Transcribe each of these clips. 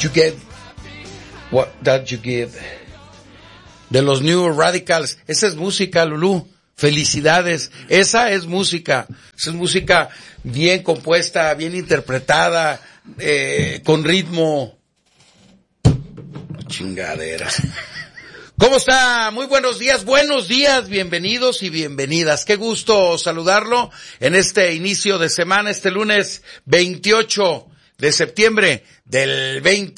you get what that you give? De los New Radicals. Esa es música, Lulú. Felicidades. Esa es música. Esa es música bien compuesta, bien interpretada, con ritmo. Chingaderas. ¿Cómo está? Muy buenos días, bienvenidos y bienvenidas. Qué gusto saludarlo en este inicio de semana, este lunes 28 de septiembre del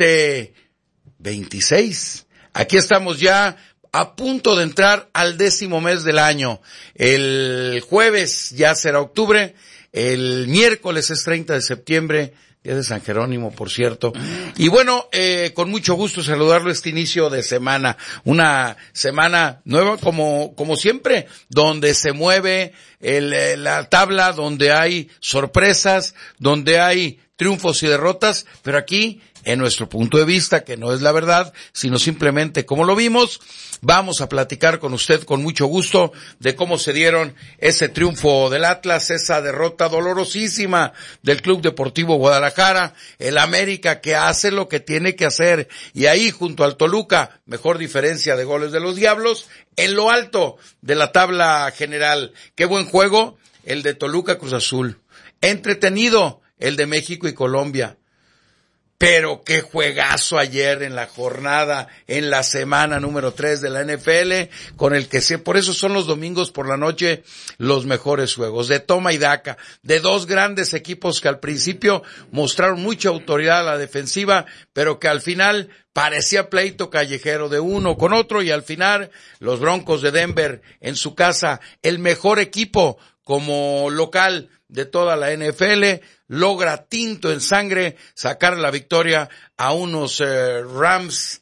2026. Aquí estamos ya a punto de entrar al 10º mes del año. El jueves ya será octubre, el miércoles es 30 de septiembre, día de San Jerónimo, por cierto. Y bueno, con mucho gusto saludarlo este inicio de semana. Una semana nueva como siempre, donde se mueve la tabla, donde hay sorpresas, donde hay triunfos y derrotas, pero aquí, en nuestro punto de vista, que no es la verdad, sino simplemente como lo vimos, vamos a platicar con usted con mucho gusto de cómo se dieron ese triunfo del Atlas, esa derrota dolorosísima del Club Deportivo Guadalajara, el América que hace lo que tiene que hacer, y ahí junto al Toluca, mejor diferencia de goles de los Diablos, en lo alto de la tabla general. Qué buen juego el de Toluca Cruz Azul, entretenido el de México y Colombia. Pero qué juegazo ayer en la jornada, en la semana número 3 de la NFL, con el que por eso son los domingos por la noche los mejores juegos, de toma y daca, de dos grandes equipos que al principio mostraron mucha autoridad a la defensiva, pero que al final parecía pleito callejero de uno con otro, y al final los Broncos de Denver en su casa, el mejor equipo como local de toda la NFL, logra tinto en sangre sacar la victoria a unos Rams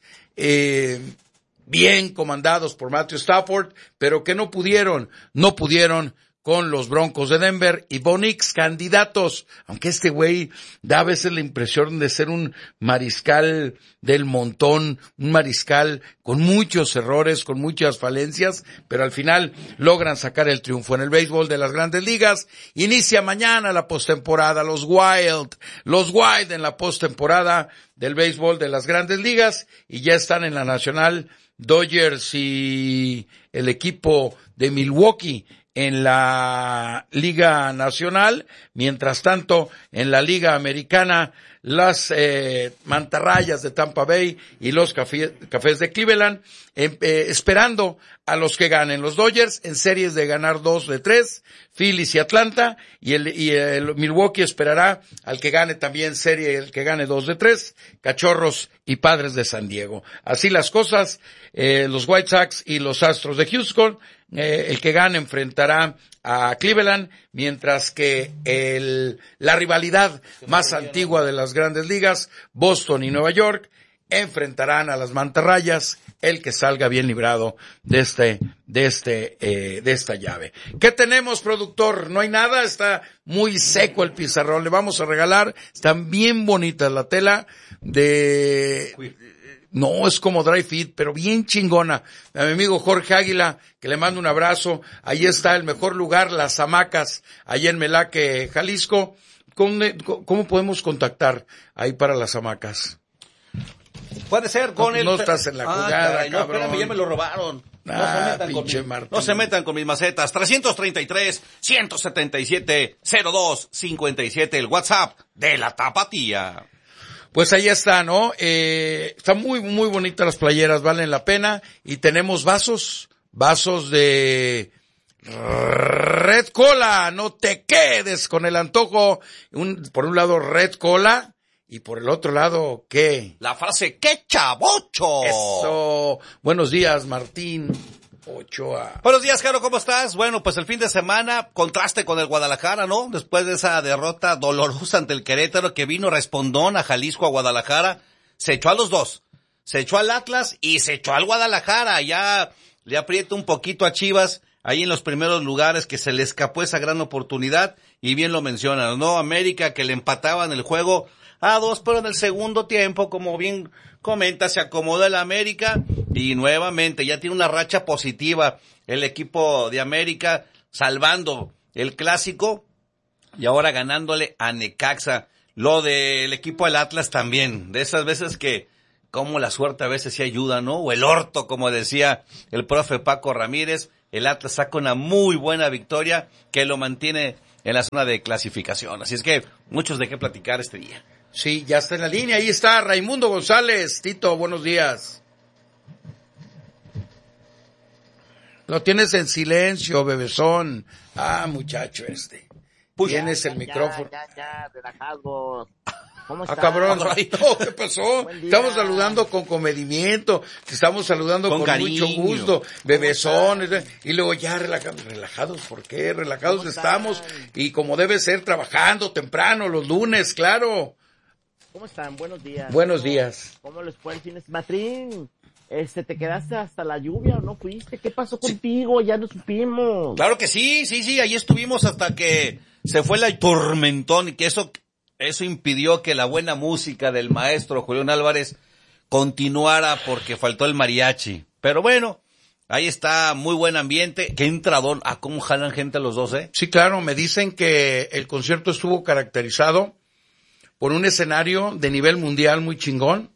bien comandados por Matthew Stafford, pero que no pudieron con los Broncos de Denver y Bo Nix, candidatos, aunque este güey da a veces la impresión de ser un mariscal del montón, un mariscal con muchos errores, con muchas falencias, pero al final logran sacar el triunfo. En el béisbol de las Grandes Ligas inicia mañana la postemporada, los Wild en la postemporada del béisbol de las Grandes Ligas, y ya están en la Nacional Dodgers y el equipo de Milwaukee en la Liga Nacional. Mientras tanto, en la Liga Americana, las Mantarrayas de Tampa Bay y los Cafés de Cleveland, esperando a los que ganen. Los Dodgers en series de ganar 2 de 3, Phillies y Atlanta, y el Milwaukee esperará al que gane también serie, el que gane 2 de 3, Cachorros y Padres de San Diego. Así las cosas, los White Sox y los Astros de Houston, el que gane enfrentará a Cleveland, mientras que la rivalidad más antigua de las Grandes Ligas, Boston y Nueva York, enfrentarán a las Mantarrayas, el que salga bien librado de esta llave. ¿Qué tenemos, productor? No hay nada, está muy seco el pizarrón. Le vamos a regalar, están bien bonitas la tela no, es como dry fit, pero bien chingona. A mi amigo Jorge Águila, que le mando un abrazo. Ahí está el mejor lugar, Las Hamacas, allá en Melaque, Jalisco. ¿Cómo podemos contactar ahí para Las Hamacas? Puede ser con no estás en la jugada, caray, no, cabrón. espérame, ya me lo robaron. No se metan con mis macetas. 333-177-0257, el WhatsApp de la Tapatía. Pues ahí está, ¿no? Están muy, muy bonitas las playeras, valen la pena. Y tenemos vasos de Red Cola. No te quedes con el antojo. Por un lado, Red Cola. Y por el otro lado, ¿qué? La frase, ¡qué chavocho! Eso. Buenos días, Martín Ochoa. Buenos días, Caro, ¿cómo estás? Bueno, pues el fin de semana, contraste con el Guadalajara, ¿no? Después de esa derrota dolorosa ante el Querétaro, que vino respondón a Jalisco, a Guadalajara, se echó a los dos. Se echó al Atlas y se echó al Guadalajara. Ya le aprieta un poquito a Chivas, ahí en los primeros lugares, que se le escapó esa gran oportunidad. Y bien lo mencionan, ¿no? América, que le empataban el juego a 2, pero en el segundo tiempo, como bien comenta, se acomoda el América y nuevamente ya tiene una racha positiva el equipo de América, salvando el clásico y ahora ganándole a Necaxa. Lo del equipo del Atlas también, de esas veces que, como la suerte a veces sí ayuda, ¿no? O el orto, como decía el profe Paco Ramírez, el Atlas saca una muy buena victoria que lo mantiene en la zona de clasificación. Así es que muchos de qué platicar este día. Sí, ya está en la línea, ahí está Raimundo González. Tito, buenos días. Lo tienes en silencio, bebezón. Ah, muchacho Tienes el micrófono. Ya, relajados. ¿Cómo están? Cabrón. No, ¿qué pasó? Estamos saludando con comedimiento, te estamos saludando con mucho gusto, bebezón, y luego ya relajados, ¿por qué? Relajados estamos, y como debe ser, trabajando temprano, los lunes, claro. ¿Cómo están? Buenos días. Buenos días. ¿Cómo les fue el fin de semana? Matrín, ¿te quedaste hasta la lluvia o no fuiste? ¿Qué pasó contigo? Ya no supimos. Claro que sí, ahí estuvimos hasta que se fue el tormentón, y que eso impidió que la buena música del maestro Julián Álvarez continuara porque faltó el mariachi. Pero bueno, ahí está, muy buen ambiente. Qué entradón. ¿Cómo jalan gente los dos, Sí, claro, me dicen que el concierto estuvo caracterizado por un escenario de nivel mundial muy chingón,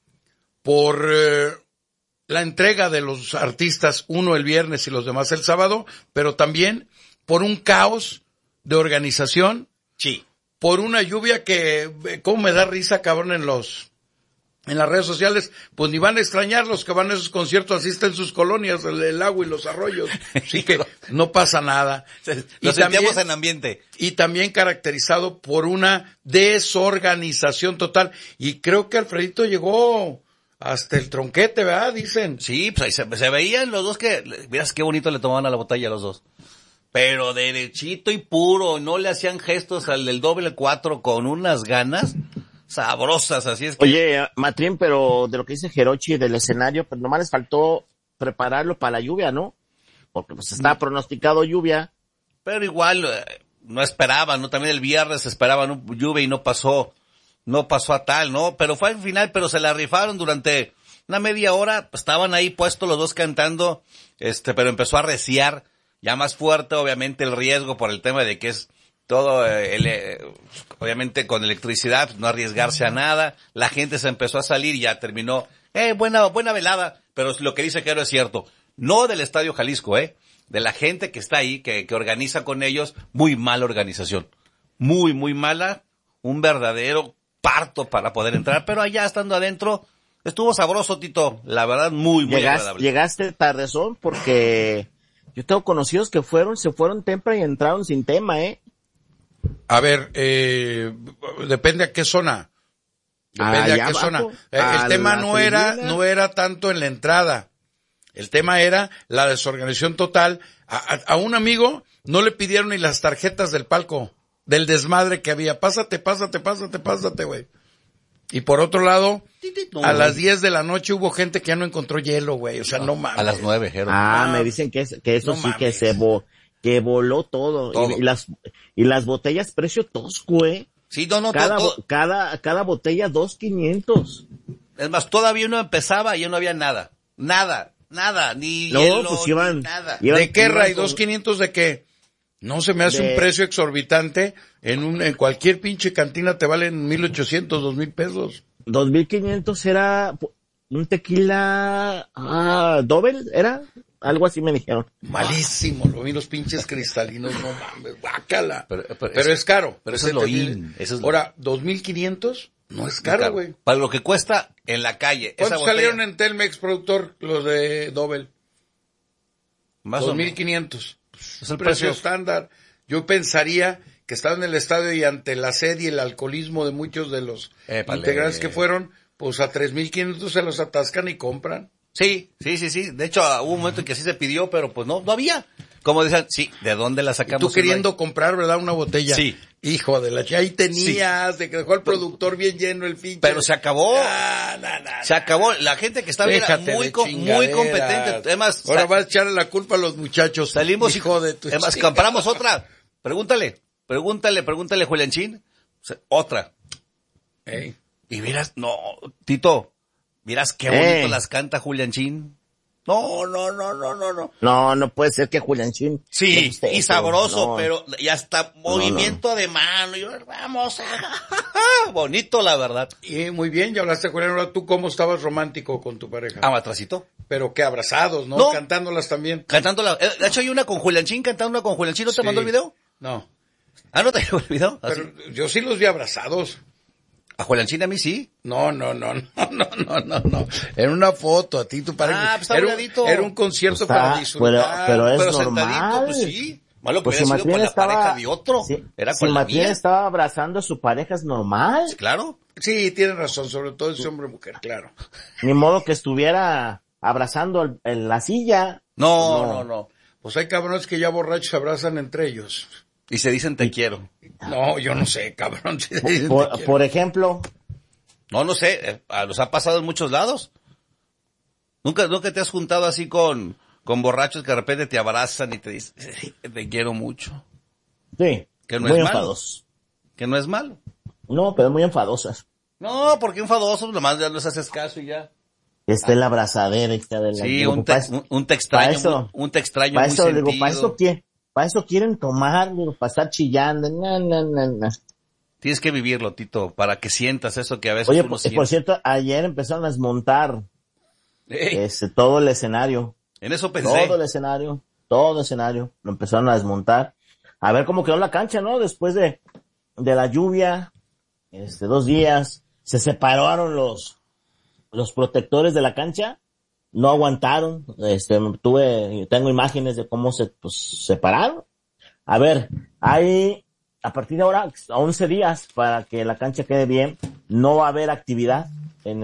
por la entrega de los artistas, uno el viernes y los demás el sábado, pero también por un caos de organización. Sí. Por una lluvia que, cómo me da risa, cabrón, en las redes sociales, pues ni van a extrañar los que van a esos conciertos, así está en sus colonias, el agua y los arroyos, así que no pasa nada. Lo sentíamos en ambiente. Y también caracterizado por una desorganización total, y creo que Alfredito llegó hasta el tronquete, ¿verdad? Dicen. Sí, pues ahí se veían los dos miras qué bonito le tomaban a la botella a los dos. Pero derechito y puro, no le hacían gestos al del doble 4 con unas ganas sabrosas, así es que... Oye, Matrín, pero de lo que dice Jerochi del escenario, pues nomás les faltó prepararlo para la lluvia, ¿no? Porque pues está pronosticado lluvia. Pero igual, no esperaban, ¿no? También el viernes esperaban lluvia y no pasó a tal, ¿no? Pero fue al final, pero se la rifaron durante una media hora, pues, estaban ahí puestos los dos cantando, pero empezó a arreciar. Ya más fuerte, obviamente, el riesgo por el tema de que es todo, obviamente con electricidad, no arriesgarse a nada. La gente se empezó a salir y ya terminó, buena velada. Pero lo que dice Quero es cierto. No del Estadio Jalisco, de la gente que está ahí, que organiza con ellos. Muy mala organización. Muy, muy mala. Un verdadero parto para poder entrar. Pero allá estando adentro, estuvo sabroso, Tito. La verdad, muy, muy agradable. Llegaste tardezón porque... Yo tengo conocidos que se fueron temprano y entraron sin tema, A ver, depende a qué zona. Depende a qué zona. El tema no era tanto en la entrada. El tema era la desorganización total. A un amigo no le pidieron ni las tarjetas del palco, del desmadre que había. Pásate, güey. Y por otro lado, a las 10 de la noche hubo gente que ya no encontró hielo, güey. O sea, no mames. A las 9, Jero. Me dicen que eso no sí mames. Que voló todo. Y las botellas precio tosco, Sí, cada botella 2.500. Es más, todavía no empezaba y ya no había nada. Nada, ni hielo, pues ni nada. ¿De qué, Ray? ¿2.500 de qué? No se me hace un precio exorbitante. En cualquier pinche cantina te valen 1,800, 2,000 pesos. 2.500 era un tequila, doble, ¿era? Algo así me dijeron. Malísimo, lo vi los pinches cristalinos, no mames, guácala. Pero es caro. Pero eso es lo in. Ahora, 2,500 no es caro, güey. Para lo que cuesta en la calle. ¿Cuántos salieron en Telmex, productor, los de Doble? Más 2,500. Es el precio estándar. Yo pensaría que estaba en el estadio y ante la sed y el alcoholismo de muchos de los integrantes que fueron, pues a 3,500 se los atascan y compran. Sí. De hecho, hubo un momento en que sí se pidió, pero pues no había. Como decían, sí, ¿de dónde la sacamos? Y tú queriendo comprar, ¿verdad? Una botella. Sí. Hijo de la ahí tenías, de que dejó el productor bien lleno el pinche. Pero se acabó. Se acabó. La gente que estaba era muy competente. Además, ahora vas a echarle la culpa a los muchachos. Salimos, hijo de tu. Además, compramos otra. Pregúntale, Julianchín. Otra. Ey. Y miras, no, Tito, miras qué bonito las canta Julianchín. No. No puede ser que Julianchín le Sí, guste y eso. sabroso, No. pero y hasta movimiento de mano. Y yo, vamos, bonito la verdad. Y muy bien, ya hablaste con él. Ahora, ¿tú cómo estabas romántico con tu pareja? Atrasito. Pero qué abrazados, ¿no? No. Cantándolas también. Cantándola. De hecho, hay una con Julianchín, cantando una con Julianchín. ¿No te Sí. mandó el video? No. Ah, ¿no te llegó el video? ¿Ah, Pero sí? yo sí los vi abrazados. A Julianchín a mí sí. No. Era una foto, a ti tu pareja. Pues está era, buenadito. era un concierto Está, para disfrutar. pero es Pero normal. sentadito, pues sí. Malo que Pues hubiera si sido con Matías la pareja de otro. Era si con la Matías mía. estaba abrazando a su pareja es normal. Claro. Sí, tienes razón, sobre todo ese hombre mujer, claro. Ni modo que estuviera abrazando la silla. No. Pues hay cabrones que ya borrachos se abrazan entre ellos. Y se dicen te quiero. No, yo no sé, cabrón. Si dicen, te quiero. Por ejemplo, No sé, los ha pasado en muchos lados. Nunca te has juntado así con borrachos que de repente te abrazan y te dicen, "Sí, te quiero mucho". sí, Que no muy es malo. enfadosos. Que no es malo. No, pero muy enfadosas. No, porque enfadosos, nomás ya les haces caso y ya. La abrazadera, de la... Sí, digo, un pa' te extraño, eso- un te extraño Para muy eso, sentido. digo, para eso quieren tomar, digo, para estar chillando. No. Tienes que vivirlo, Tito, para que sientas eso que a veces Oye, uno por siente. cierto, ayer empezaron a desmontar Ey, todo el escenario. en eso pensé. Todo el escenario, lo empezaron a desmontar. A ver cómo quedó la cancha, ¿no? Después de la lluvia, 2 días, se separaron los protectores de la cancha, no aguantaron, tengo imágenes de cómo se separaron. A ver, hay, a partir de ahora, 11 días para que la cancha quede bien, no va a haber actividad en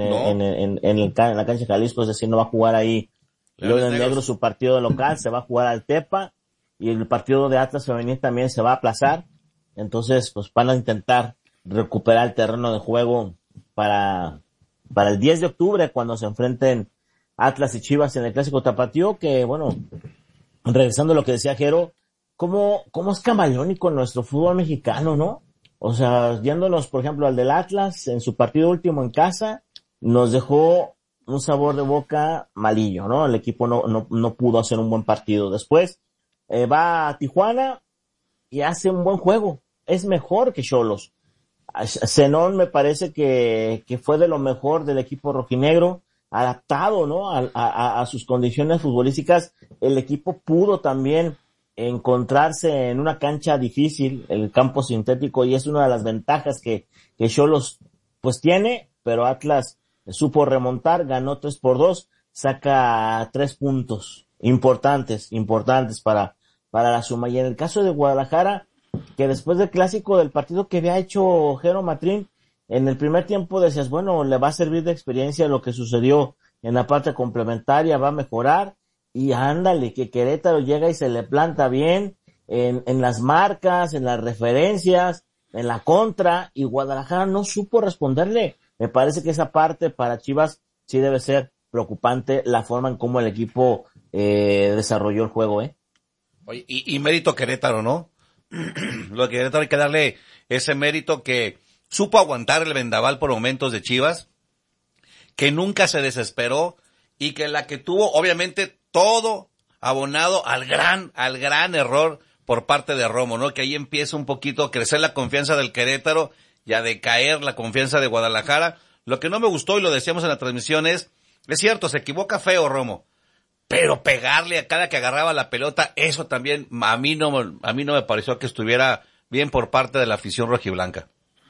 la cancha Jalisco, es decir, no va a jugar ahí Leones Negros su partido local, se va a jugar al Tepa, y el partido de Atlas Femenil también se va a aplazar. Entonces, pues van a intentar recuperar el terreno de juego para el 10 de octubre, cuando se enfrenten Atlas y Chivas en el Clásico Tapatío, que bueno, regresando a lo que decía Jero, cómo es camaleónico nuestro fútbol mexicano, ¿no? O sea, yéndonos, por ejemplo, al del Atlas, en su partido último en casa, nos dejó un sabor de boca malillo, ¿no? El equipo no pudo hacer un buen partido. Después, va a Tijuana y hace un buen juego. Es mejor que Xolos. Zenón me parece que fue de lo mejor del equipo rojinegro, adaptado, ¿no? A sus condiciones futbolísticas. El equipo pudo también encontrarse en una cancha difícil, el campo sintético, y es una de las ventajas que Xolos pues tiene, pero Atlas supo remontar, ganó 3-2, saca 3 puntos importantes para la suma. Y en el caso de Guadalajara, que después del clásico, del partido que había hecho Jero Matrín, en el primer tiempo decías, bueno, le va a servir de experiencia lo que sucedió en la parte complementaria, va a mejorar, y ándale, que Querétaro llega y se le planta bien en las marcas, en las referencias, en la contra, y Guadalajara no supo responderle. Me parece que esa parte para Chivas sí debe ser preocupante, la forma en cómo el equipo desarrolló el juego, Oye, y mérito Querétaro, ¿no? Lo de Querétaro hay que darle ese mérito, que supo aguantar el vendaval por momentos de Chivas, que nunca se desesperó, y que la que tuvo, obviamente, todo abonado al gran error por parte de Romo, ¿no? Que ahí empieza un poquito a crecer la confianza del Querétaro y a decaer la confianza de Guadalajara. Lo que no me gustó, y lo decíamos en la transmisión, es cierto, se equivoca feo Romo, pero pegarle a cada que agarraba la pelota, eso también a mí no me pareció que estuviera bien por parte de la afición rojiblanca.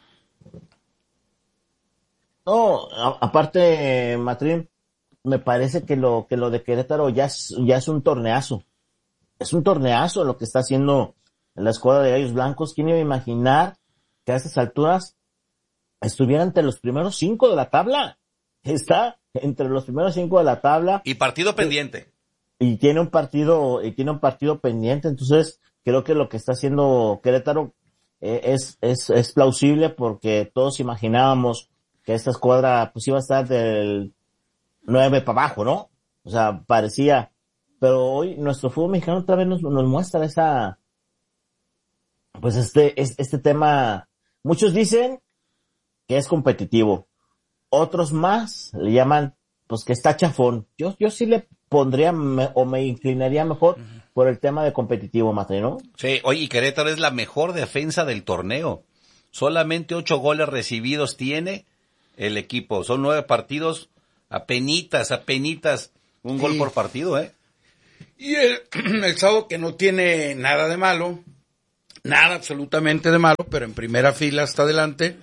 No, aparte, Matrín, me parece que lo de Querétaro ya es un torneazo. Es un torneazo lo que está haciendo la escuadra de Gallos Blancos. ¿Quién iba a imaginar que a estas alturas estuviera entre los primeros 5 de la tabla? Está entre los primeros 5 de la tabla. Y partido pendiente. Y tiene un partido pendiente. Entonces, creo que lo que está haciendo Querétaro es plausible, porque todos imaginábamos que esta escuadra pues iba a estar del 9 para abajo, ¿no? O sea, parecía, pero hoy nuestro fútbol mexicano otra vez nos muestra esa, pues este tema. Muchos dicen que es competitivo, otros más le llaman pues que está chafón. Yo sí le pondría o me inclinaría mejor por el tema de competitivo, Mate, ¿no? Sí, oye, y Querétaro es la mejor defensa del torneo. Solamente 8 goles recibidos tiene el equipo. Son 9 partidos, apenitas, un gol por partido, ¿eh? Y el sábado, que no tiene nada de malo, nada absolutamente de malo, pero en primera fila hasta adelante,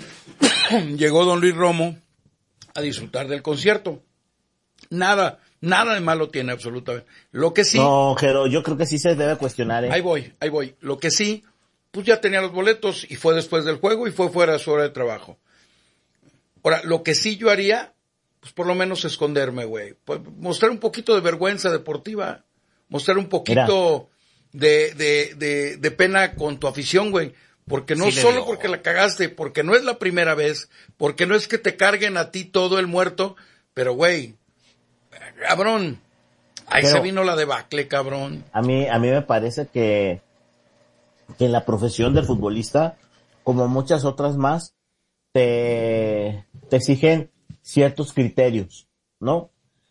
llegó don Luis Romo a disfrutar del concierto. Nada de malo tiene absolutamente. Lo que sí... No, Jero, yo creo que sí se debe cuestionar, ¿eh? Ahí voy. Lo que sí, pues ya tenía los boletos y fue después del juego y fue fuera de su hora de trabajo. Ahora, lo que sí yo haría, pues por lo menos esconderme, güey. Pues mostrar un poquito de vergüenza deportiva. Mostrar un poquito de pena con tu afición, güey. Porque no sí solo porque la cagaste, porque no es la primera vez, porque no es que te carguen a ti todo el muerto, pero güey, cabrón, ahí pero se vino la debacle, cabrón. A mí me parece que en la profesión del futbolista, como muchas otras más, te exigen ciertos criterios, ¿no?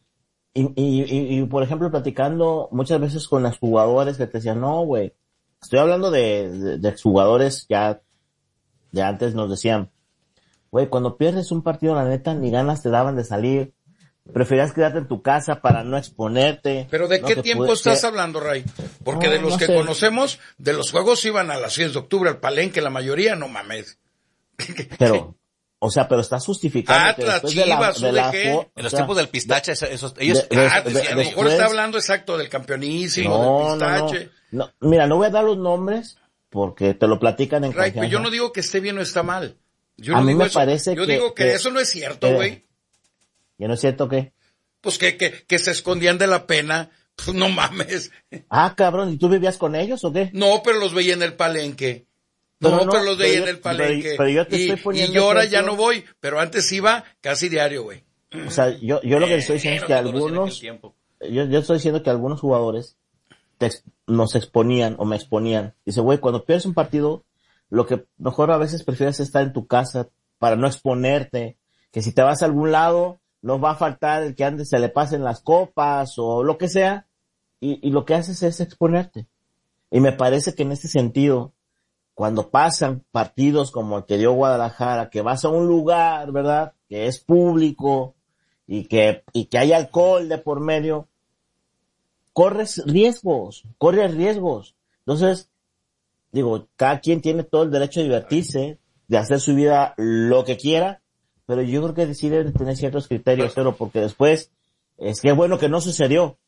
Y por ejemplo, platicando muchas veces con los jugadores que te decían, no, güey, estoy hablando de exjugadores ya antes nos decían, güey, cuando pierdes un partido, la neta, ni ganas te daban de salir, preferías quedarte en tu casa para no exponerte. ¿Pero de qué tiempo estás hablando, Ray? Porque de los que conocemos, de los juegos iban a las 6 de octubre al Palenque, la mayoría, no mames. Pero, o sea, pero estás justificando Atlas, Chivas, UDG. En los tiempos del pistache, ellos... a lo mejor está hablando exacto del campeonísimo, del pistache. No, mira, no voy a dar los nombres porque te lo platican en Ray, confianza. pero yo no digo que esté bien o está mal. Yo a no mí digo me eso. parece yo digo que eso no es cierto, güey. ¿Ya no es cierto qué? Pues que se escondían de la pena. Pues no mames. Ah, cabrón, ¿y tú vivías con ellos o qué? No, pero los veía en el Palenque. Pero los veía en el Palenque. Pero yo te estoy poniendo... Y yo ahora ya no voy, pero antes iba casi diario, güey. O sea, yo lo que estoy diciendo es que algunos... Yo estoy diciendo que algunos jugadores nos exponían o me exponían. Dice, güey, cuando pierdes un partido, lo que mejor a veces prefieres estar en tu casa para no exponerte, que si te vas a algún lado, no va a faltar el que antes se le pasen las copas o lo que sea, y lo que haces es exponerte. Y me parece que en este sentido, cuando pasan partidos como el que dio Guadalajara, que vas a un lugar, ¿verdad?, que es público y que hay alcohol de por medio, corres riesgos. Entonces, digo, cada quien tiene todo el derecho a divertirse, de hacer su vida lo que quiera, pero yo creo que sí deben tener ciertos criterios, pero porque después, qué bueno que no sucedió,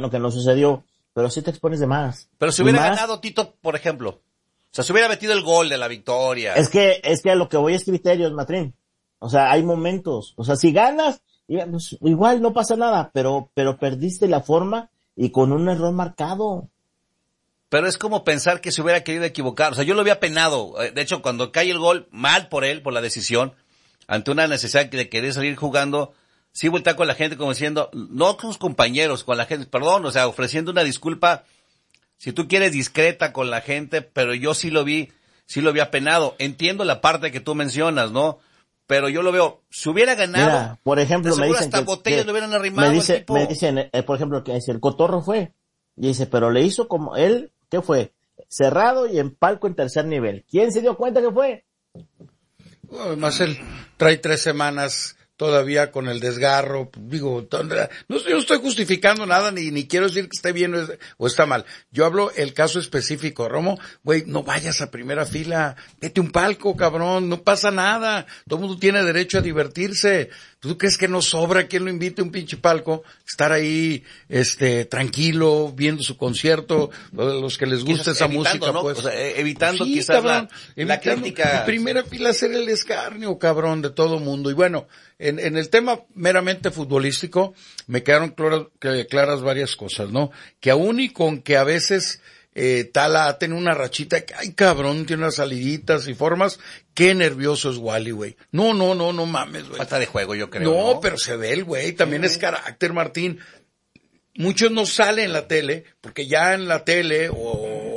pero sí te expones de más. Pero si hubiera ganado Tito, por ejemplo, o sea, si hubiera metido el gol de la victoria. Es que a lo que voy es criterios, Matrín. O sea, hay momentos, o sea, si ganas, pues, igual no pasa nada, pero perdiste la forma y con un error marcado. Pero es como pensar que se hubiera querido equivocar. O sea, yo lo había penado. De hecho, cuando cae el gol, mal por él, por la decisión, ante una necesidad de querer salir jugando, sí voltea con la gente como diciendo, no con sus compañeros, con la gente, perdón, o sea, ofreciendo una disculpa, si tú quieres, discreta con la gente, pero yo sí lo había penado. Entiendo la parte que tú mencionas, ¿no? Pero yo lo veo, si hubiera ganado, mira, por ejemplo, me dicen hasta botellas le hubieran arrimado me al dicen, por ejemplo, que el Cotorro fue, y dice, pero le hizo como él, ¿qué fue? Cerrado y en palco en tercer nivel. ¿Quién se dio cuenta que fue? Además él trae 3 semanas todavía con el desgarro, digo, no estoy justificando nada, ni quiero decir que esté bien o está mal. Yo hablo el caso específico, Romo, güey, no vayas a primera fila, vete un palco, cabrón, no pasa nada, todo el mundo tiene derecho a divertirse. ¿Tú crees que no sobra quien lo invite a un pinche palco? Estar ahí, tranquilo, viendo su concierto, los que les gusta esa música, ¿no? pues. O sea, evitando sí, quizás cabrón, la crítica. En primera fila hacer el escarnio, cabrón, de todo mundo. Y bueno, en el tema meramente futbolístico, me quedaron claras varias cosas, ¿no? Que aún y con que a veces, Tala tiene una rachita que, ay cabrón, tiene unas saliditas y formas, qué nervioso es Wally, güey. No mames, güey. Falta de juego, yo creo. No, pero se ve el güey, también es carácter, Martín. Muchos no salen en la tele, porque ya en la tele, o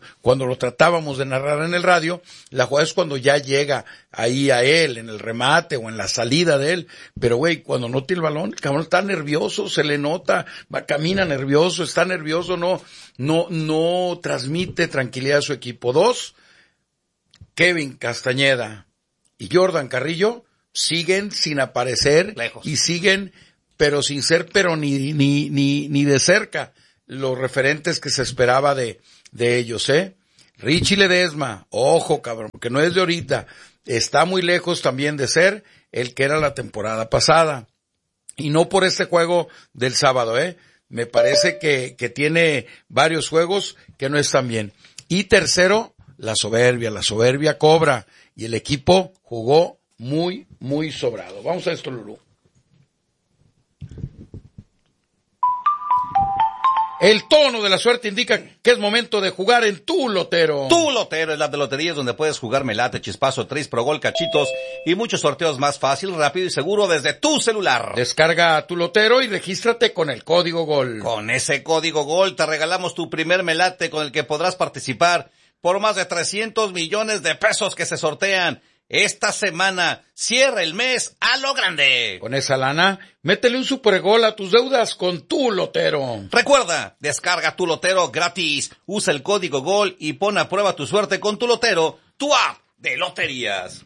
cuando lo tratábamos de narrar en el radio, la jugada es cuando ya llega ahí a él, en el remate o en la salida de él. Pero güey, cuando no tiene el balón, el cabrón está nervioso, se le nota, camina nervioso, está nervioso, no transmite tranquilidad a su equipo. 2, Kevin Castañeda y Jordan Carrillo siguen sin aparecer. Lejos. Y siguen, pero sin ser, pero ni de cerca, los referentes que se esperaba de ellos, Richie Ledesma, ojo cabrón, porque no es de ahorita, está muy lejos también de ser el que era la temporada pasada. Y no por este juego del sábado, me parece que tiene varios juegos que no están bien. Y tercero, la soberbia cobra, y el equipo jugó muy, muy sobrado. Vamos a esto, Lulú. El tono de la suerte indica que es momento de jugar en Tu Lotero. Tu Lotero es la de loterías donde puedes jugar Melate, Chispazo, Tris, Pro Gol, Cachitos y muchos sorteos más fácil, rápido y seguro desde tu celular. Descarga Tu Lotero y regístrate con el código GOL. Con ese código GOL te regalamos tu primer Melate con el que podrás participar por más de 300 millones de pesos que se sortean. Esta semana cierra el mes a lo grande. Con esa lana, métele un supergol a tus deudas con Tu Lotero. Recuerda, descarga Tu Lotero gratis, usa el código GOL y pon a prueba tu suerte con Tu Lotero, tu app de loterías.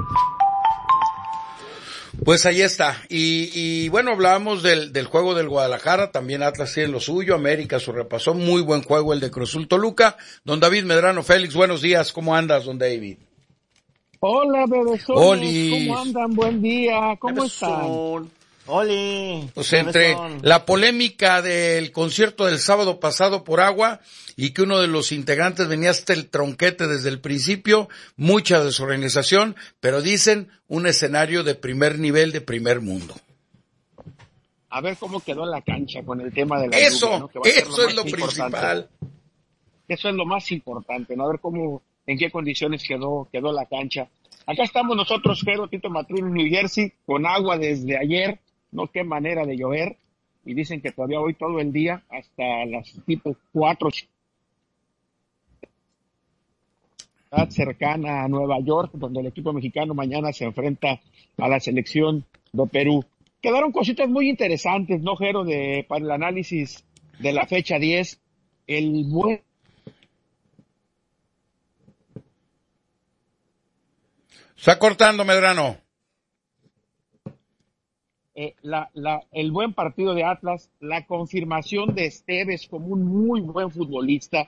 Pues ahí está. Y bueno, hablábamos del juego del Guadalajara, también Atlas tiene lo suyo, América su repasó, muy buen juego el de Cruz Azul Toluca. Don David Medrano Félix, buenos días, ¿cómo andas, don David? Hola, bebesones, ¿cómo andan? Buen día, ¿cómo están? Oli. Pues entre la polémica del concierto del sábado pasado por agua y que uno de los integrantes venía hasta el tronquete desde el principio, mucha desorganización, pero dicen un escenario de primer nivel, de primer mundo. A ver cómo quedó la cancha con el tema de la eso, lluvia, ¿no? Que eso es lo principal. Eso es lo más importante, ¿no? A ver cómo, en qué condiciones quedó la cancha. Acá estamos nosotros, Jero, Tito Matrín, New Jersey, con agua desde ayer, no qué manera de llover, y dicen que todavía hoy todo el día, hasta las tipo 4, cercana a Nueva York, donde el equipo mexicano mañana se enfrenta a la selección de Perú. Quedaron cositas muy interesantes, ¿no, Jero? Para el análisis de la fecha 10, el buen... Está cortando, Medrano. El buen partido de Atlas, la confirmación de Esteves como un muy buen futbolista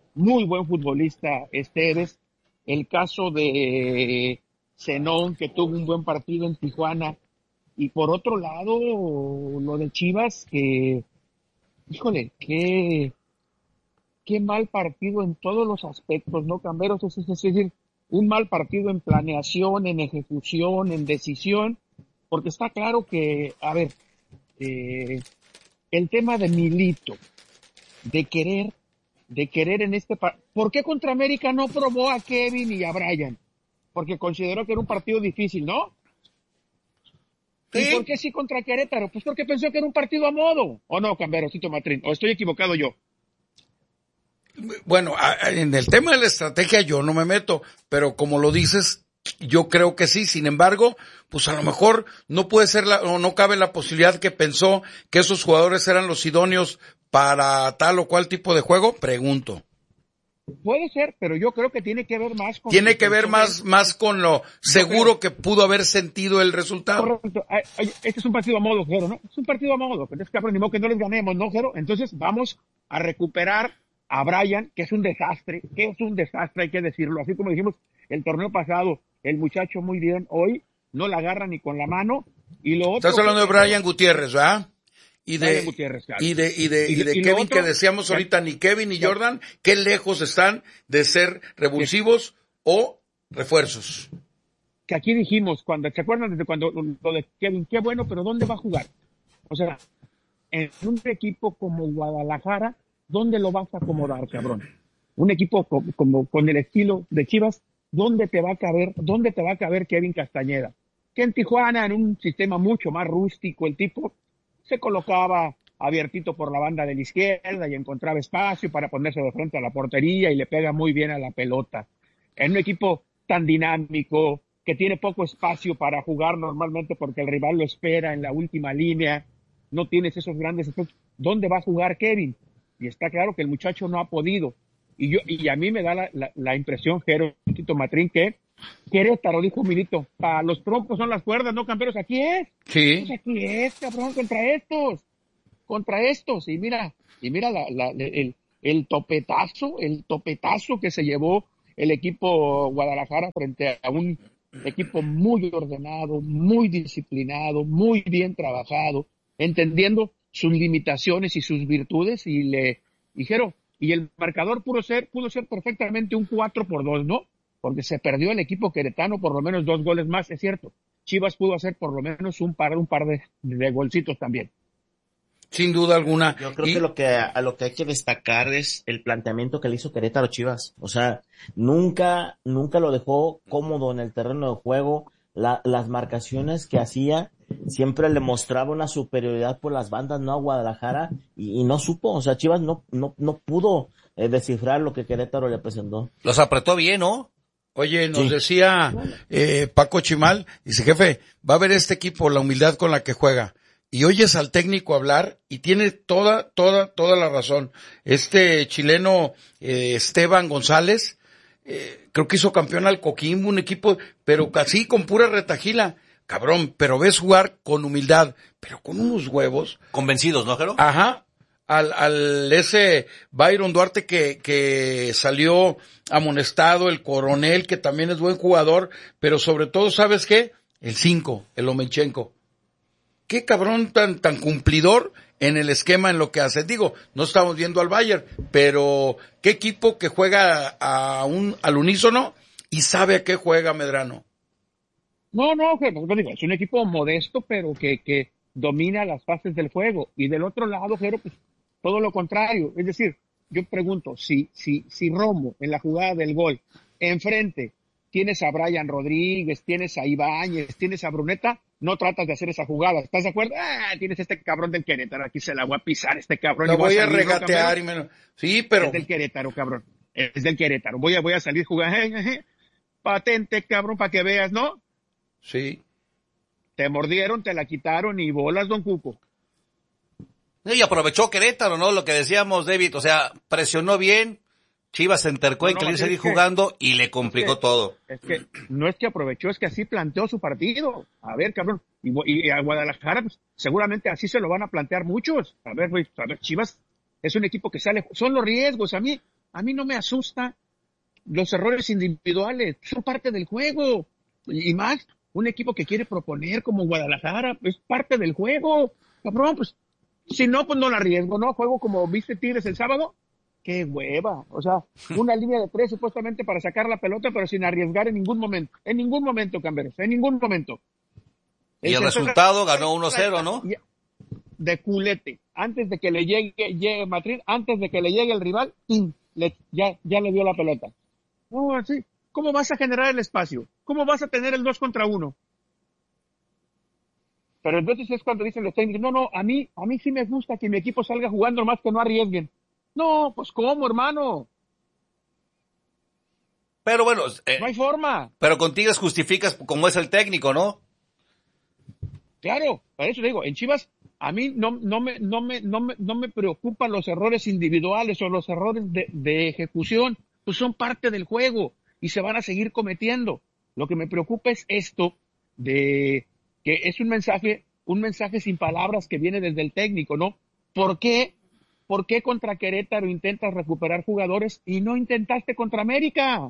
Esteves, el caso de Zenón, que tuvo un buen partido en Tijuana, y por otro lado, lo de Chivas, que, híjole, qué mal partido en todos los aspectos, ¿no, Camberos? Es decir, un mal partido en planeación, en ejecución, en decisión, porque está claro que, a ver, el tema de Milito, de querer en este partido, ¿por qué contra América no probó a Kevin y a Brian? Porque consideró que era un partido difícil, ¿no? ¿Sí? ¿Y por qué sí contra Querétaro? Pues porque pensó que era un partido a modo, ¿o no, Camberosito Matrín? ¿O estoy equivocado yo? Bueno, en el tema de la estrategia yo no me meto, pero como lo dices, yo creo que sí. Sin embargo, pues a lo mejor no puede ser o no cabe la posibilidad que pensó que esos jugadores eran los idóneos para tal o cual tipo de juego, pregunto. Puede ser, pero yo creo que tiene que ver más con... Tiene que ver más con lo seguro que pudo haber sentido el resultado. Correcto. Este es un partido a modo, Jero, ¿no? Es un partido a modo. Entonces, cabrón, ni modo que no les ganemos, ¿no, Jero? Entonces, vamos a recuperar a Brian, que es un desastre, hay que decirlo. Así como dijimos el torneo pasado, el muchacho muy bien, hoy no la agarra ni con la mano. Y lo otro... Estás hablando de Brian Gutiérrez, ¿verdad? Y de y Kevin, otro, que decíamos ahorita, ni Kevin ni Jordan, qué lejos están de ser revulsivos o refuerzos. Que aquí dijimos, ¿se acuerdan desde cuando lo de Kevin? Qué bueno, pero ¿dónde va a jugar? O sea, en un equipo como Guadalajara, ¿dónde lo vas a acomodar, cabrón? Un equipo como con el estilo de Chivas, ¿dónde te va a caber Kevin Castañeda? Que en Tijuana, en un sistema mucho más rústico, el tipo se colocaba abiertito por la banda de la izquierda y encontraba espacio para ponerse de frente a la portería y le pega muy bien a la pelota. En un equipo tan dinámico, que tiene poco espacio para jugar normalmente porque el rival lo espera en la última línea, no tienes esos grandes espacios. ¿Dónde va a jugar Kevin? Y está claro que el muchacho no ha podido. Y a mí me da la impresión, Jero, Tito Matrín, que Querétaro, dijo Milito, para los troncos son las cuerdas, no camperos, aquí es. Sí. Pues aquí es, cabrón, contra estos. Y mira el topetazo que se llevó el equipo Guadalajara frente a un equipo muy ordenado, muy disciplinado, muy bien trabajado, entendiendo sus limitaciones y sus virtudes, y le dijeron, y el marcador pudo ser perfectamente un 4-2, ¿no? Porque se perdió el equipo queretano por lo menos 2 goles más, es cierto. Chivas pudo hacer por lo menos un par de golcitos también. Sin duda alguna. Yo creo que a lo que hay que destacar es el planteamiento que le hizo Querétaro Chivas. O sea, nunca lo dejó cómodo en el terreno de juego. Las marcaciones que hacía siempre le mostraba una superioridad por las bandas, no a Guadalajara, y no supo. O sea, Chivas no pudo descifrar lo que Querétaro le presentó. Los apretó bien, ¿no? Oye, nos decía Paco Chimal, dice, jefe, va a ver este equipo la humildad con la que juega. Y oyes al técnico hablar y tiene toda la razón. Este chileno Esteban González, creo que hizo campeón al Coquimbo, un equipo, pero casi con pura retajila. Cabrón, pero ves jugar con humildad, pero con unos huevos. Convencidos, ¿no, Jero? Ajá. Al ese Byron Duarte que salió amonestado, el Coronel, que también es buen jugador, pero sobre todo, ¿sabes qué? El 5, el Omenchenko. Qué cabrón tan cumplidor en el esquema en lo que hace. Digo, no estamos viendo al Bayern, pero qué equipo que juega al unísono y sabe a qué juega, Medrano. No, digo, es un equipo modesto, pero que domina las fases del juego. Y del otro lado, Jero, pues todo lo contrario. Es decir, yo pregunto, si Romo en la jugada del gol, enfrente, tienes a Brian Rodríguez, tienes a Ibáñez, tienes a Bruneta, no tratas de hacer esa jugada. ¿Estás de acuerdo? Tienes este cabrón del Querétaro, aquí se la voy a pisar este cabrón. La voy a regatear y menos. Sí, pero. Es del Querétaro, cabrón. Es del Querétaro. Voy a salir jugando. Patente, cabrón, para que veas, ¿no? Sí. Te mordieron, te la quitaron y bolas, don Cuco. Y aprovechó Querétaro, ¿no? Lo que decíamos, David, o sea, presionó bien, Chivas se entercó en querer seguir jugando y le complicó todo. Es que no es que aprovechó, es que así planteó su partido. A ver, cabrón, y a Guadalajara pues, seguramente así se lo van a plantear muchos. A ver, Chivas es un equipo que sale, son los riesgos. A mí no me asusta los errores individuales, son parte del juego. Y más, un equipo que quiere proponer como Guadalajara, es parte del juego. Cabrón, pues, si no, pues no la arriesgo, ¿no? Juego como viste Tigres el sábado. ¡Qué hueva! O sea, una línea de 3 supuestamente para sacar la pelota, pero sin arriesgar en ningún momento. En ningún momento, Camberos, en ningún momento. Y el resultado ganó 1-0, ¿no? De culete. Antes de que le llegue Matrín, antes de que le llegue el rival, ya le dio la pelota. No, así. ¿Cómo vas a generar el espacio? ¿Cómo vas a tener el 2 contra 1? Pero entonces es cuando dicen los técnicos, no, a mí sí me gusta que mi equipo salga jugando más que no arriesguen. No, pues ¿cómo, hermano? Pero bueno, no hay forma. Pero contigo justificas como es el técnico, ¿no? Claro, para eso digo, en Chivas a mí no me preocupan los errores individuales o los errores de ejecución, pues son parte del juego y se van a seguir cometiendo. Lo que me preocupa es esto de que es un mensaje sin palabras que viene desde el técnico, ¿no? ¿Por qué contra Querétaro intentas recuperar jugadores y no intentaste contra América?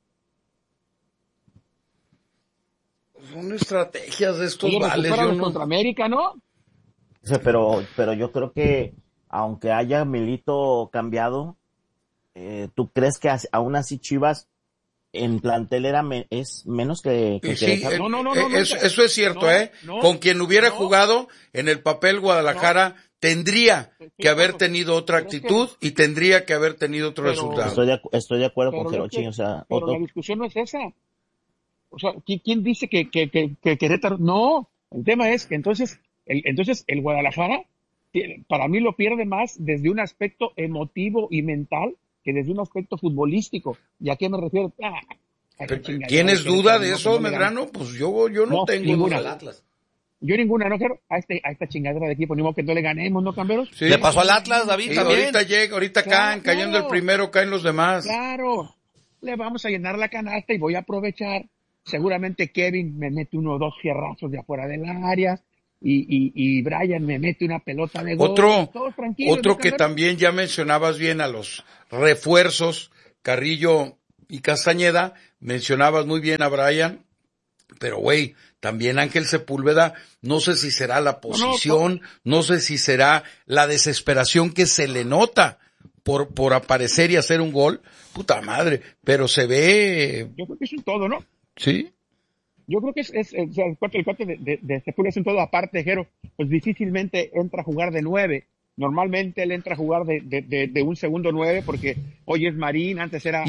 Son estrategias de estos vales. Contra América, ¿no? O sea, pero yo creo que aunque haya Milito cambiado, ¿tú crees que aún así Chivas en plantel es menos que Querétaro? No, eso es cierto, con quien hubiera jugado en el papel Guadalajara tendría que haber tenido otra actitud y tendría que haber tenido otro resultado. Estoy de acuerdo con Jerochín, o sea, pero la discusión no es esa. O sea, ¿quién dice que Querétaro? No, el tema es que entonces el Guadalajara para mí lo pierde más desde un aspecto emotivo y mental que desde un aspecto futbolístico. ¿Y a qué me refiero? ¿Tienes duda de eso, Medrano? Pues yo no tengo ninguna. duda. Atlas. Yo ninguna, no quiero a esta chingadera de equipo, ni modo que no le ganemos, ¿no, Camberos? Sí. Le pasó al Atlas, David, Sí, también. ahorita caen, cayendo el primero, caen los demás. Claro, le vamos a llenar la canasta y voy a aprovechar. Seguramente Kevin me mete uno o dos fierrazos de afuera del área y Brian me mete una pelota de gol. Otro que también ya mencionabas bien a los refuerzos, Carrillo y Castañeda, mencionabas muy bien a Brian, pero güey, también Ángel Sepúlveda, no sé si será la posición, no sé si será la desesperación que se le nota por aparecer y hacer un gol, puta madre, pero se ve. Yo creo que es un todo, ¿no? Sí. Yo creo que o sea, el cuate de Sepúlveda es un todo aparte, Jero, pues difícilmente entra a jugar de 9. Normalmente él entra a jugar de un segundo 9 porque hoy es Marín, antes era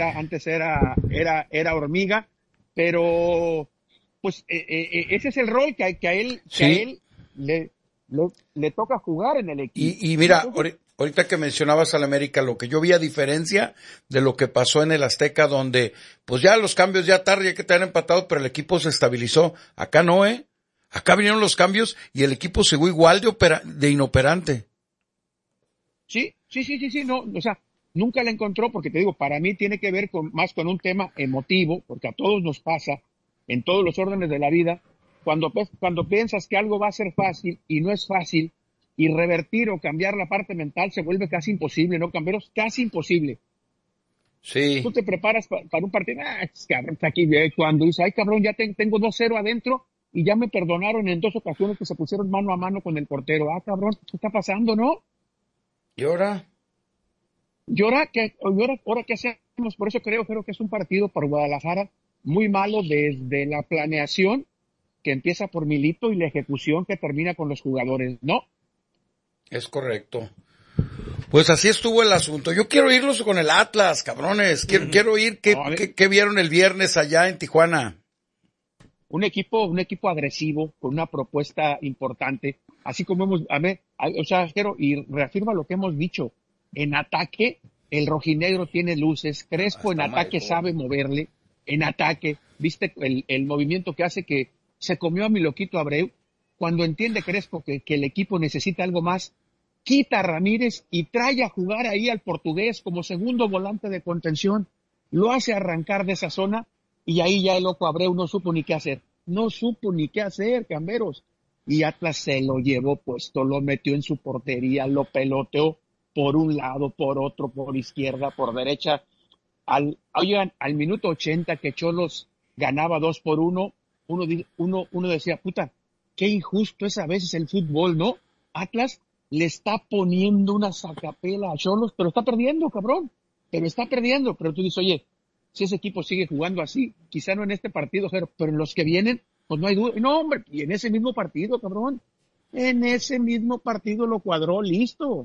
Hormiga, pero pues ese es el rol que a él le toca jugar en el equipo. Y mira, ahorita que mencionabas al América, lo que yo vi a diferencia de lo que pasó en el Azteca, donde pues ya los cambios ya tarde, ya que te han empatado, pero el equipo se estabilizó. Acá no, acá vinieron los cambios y el equipo siguió igual de inoperante. Sí, no, o sea, nunca la encontró porque te digo, para mí tiene que ver más con un tema emotivo, porque a todos nos pasa, en todos los órdenes de la vida, cuando piensas que algo va a ser fácil y no es fácil, y revertir o cambiar la parte mental se vuelve casi imposible, ¿no, Camberos? Casi imposible. Sí. Tú te preparas para un partido, cabrón, está aquí, cuando dice, ay cabrón, ya tengo 2-0 adentro y ya me perdonaron en 2 ocasiones que se pusieron mano a mano con el portero. Cabrón, ¿qué está pasando, no? ¿Y ahora? ¿Y ahora qué hacemos? Por eso creo que es un partido para Guadalajara muy malo desde la planeación que empieza por Milito y la ejecución que termina con los jugadores, ¿no? Es correcto. Pues así estuvo el asunto. Yo quiero irlos con el Atlas, cabrones. Quiero oír qué vieron el viernes allá en Tijuana. Un equipo agresivo, con una propuesta importante, así como y reafirma lo que hemos dicho. En ataque, el rojinegro tiene luces, Crespo hasta en ataque sabe moverle, en ataque, viste el movimiento que hace que se comió a mi loquito Abreu, cuando entiende Crespo que el equipo necesita algo más, quita a Ramírez y trae a jugar ahí al portugués como segundo volante de contención, lo hace arrancar de esa zona y ahí ya el loco Abreu no supo ni qué hacer, Camberos, y Atlas se lo llevó puesto, lo metió en su portería, lo peloteó por un lado, por otro, por izquierda, por derecha, al minuto 80 que Cholos ganaba 2-1, uno decía, puta, qué injusto es a veces el fútbol, ¿no? Atlas le está poniendo una sacapela a Cholos, pero está perdiendo, cabrón. Pero tú dices, oye, si ese equipo sigue jugando así, quizá no en este partido, pero en los que vienen, pues no hay duda. No, hombre, y en ese mismo partido, cabrón. En ese mismo partido lo cuadró, listo.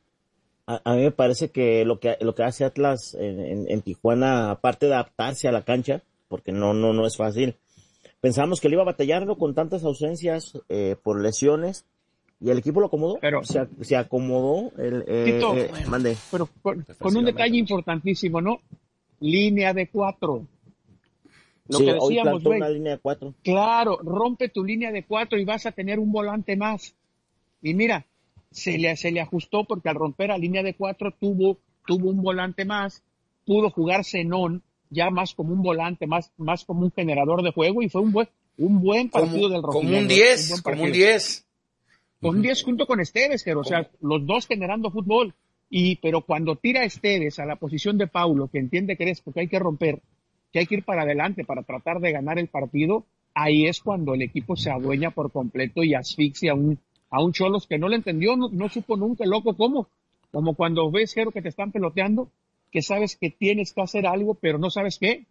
A mí me parece que lo que hace Atlas en Tijuana, aparte de adaptarse a la cancha, porque no es fácil, pensamos que le iba a batallar, ¿no? Con tantas ausencias por lesiones, y el equipo lo acomodó, pero se acomodó. Mande. Pero con un detalle importantísimo, ¿no? Línea de 4. Lo sí, que decíamos, güey. Una línea de 4. Claro, rompe tu línea de 4 y vas a tener un volante más. Y mira, se le ajustó porque al romper la línea de 4 tuvo un volante más, pudo jugar Zenón ya más como un volante, más como un generador de juego, y fue un buen partido del Rojinegro. Como un 10. Con un 10 junto con Esteves, o sea, los dos generando fútbol. Pero cuando tira Esteves a la posición de Paulo, que entiende que que hay que romper, que hay que ir para adelante para tratar de ganar el partido, ahí es cuando el equipo se adueña por completo y asfixia a un Cholos que no le entendió, no supo nunca, loco, ¿cómo? Como cuando ves, Jero, que te están peloteando, que sabes que tienes que hacer algo, pero no sabes qué.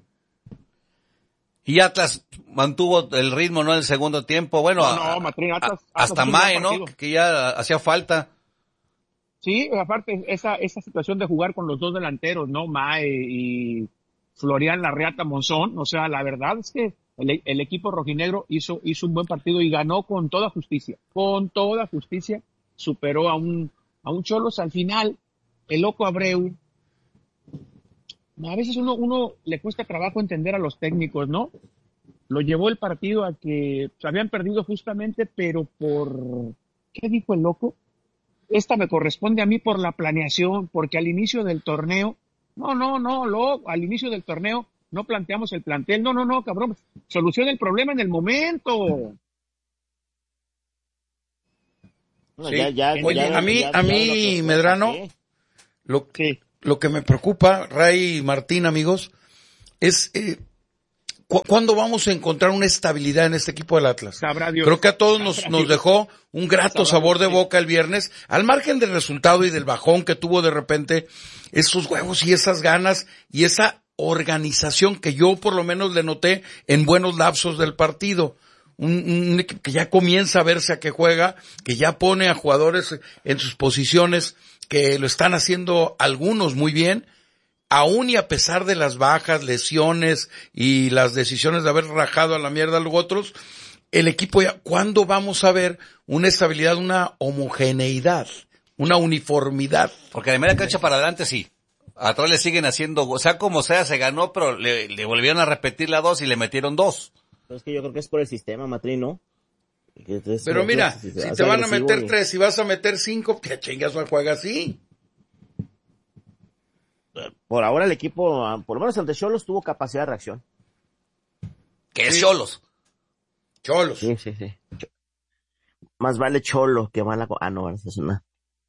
Y Atlas mantuvo el ritmo, ¿no? En el segundo tiempo. Bueno, Matrín, Atlas hasta Mae, ¿no? Que ya hacía falta. Sí, aparte, esa situación de jugar con los dos delanteros, ¿no? Mae y Florian Larreata Monzón. O sea, la verdad es que el equipo rojinegro hizo un buen partido y ganó con toda justicia. Con toda justicia. superó a un Xolos. Al final, el loco Abreu, a veces uno le cuesta trabajo entender a los técnicos, ¿no? Lo llevó el partido a que habían perdido justamente, pero ¿qué dijo el loco? Esta me corresponde a mí por la planeación, porque al inicio del torneo, al inicio del torneo no planteamos el plantel, no, cabrón, soluciona el problema en el momento. Sí. Oye, a mí, Medrano, lo que me preocupa, Ray y Martín, amigos, es ¿cuándo vamos a encontrar una estabilidad en este equipo del Atlas? Sabrá Dios. Creo que a todos nos dejó un grato sabor de boca el viernes, al margen del resultado y del bajón que tuvo de repente, esos huevos y esas ganas y esa organización que yo por lo menos le noté en buenos lapsos del partido. Un equipo que ya comienza a verse a qué juega, que ya pone a jugadores en sus posiciones, que lo están haciendo algunos muy bien, aún y a pesar de las bajas, lesiones y las decisiones de haber rajado a la mierda a los otros, el equipo ya, ¿cuándo vamos a ver una estabilidad, una homogeneidad, una uniformidad? Porque de media cancha para adelante sí. Atrás le siguen haciendo, o sea, como sea, se ganó, pero le volvieron a repetir la 2 y le metieron 2. Es que yo creo que es por el sistema, Matrín, ¿no? Pero mira, si te van a meter 3 y vas a meter 5, ¿qué chingas va a jugar así? Por ahora el equipo, por lo menos ante Xolos, tuvo capacidad de reacción. ¿Qué es Xolos? Xolos. Sí. Más vale Cholo que mala... no, eso es una...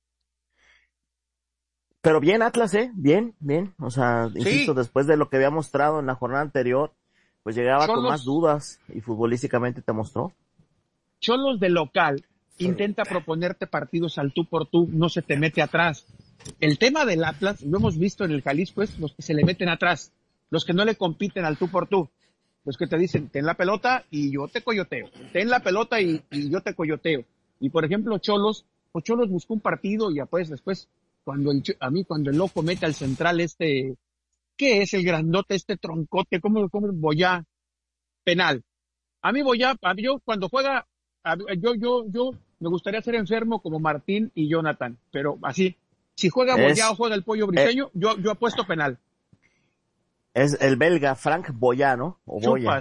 Pero bien Atlas, bien. O sea, insisto, después de lo que había mostrado en la jornada anterior, pues llegaba con más dudas y futbolísticamente te mostró. Xolos de local intenta proponerte partidos al tú por tú, no se te mete atrás. El tema del Atlas, lo hemos visto en el Jalisco, es los que se le meten atrás, los que no le compiten al tú por tú, los que te dicen, ten la pelota y yo te coyoteo, ten la pelota y yo te coyoteo. Y por ejemplo, Xolos buscó un partido y después, cuando el loco mete al central ¿qué es el grandote, troncote? ¿Cómo Boyá? Penal. A mí Boyá, yo cuando juega, yo me gustaría ser enfermo como Martín y Jonathan, pero así, si juega Boyá o juega el Pollo Briseño, yo apuesto penal. Es el belga Frank Boyá, ¿no? O